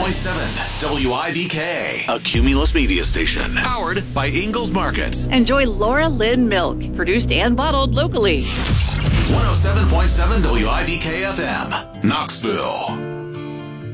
WIVK. A Cumulus media station. Powered by Ingalls Markets. Enjoy Laura Lynn milk, produced and bottled locally. 107.7 WIVK FM, Knoxville.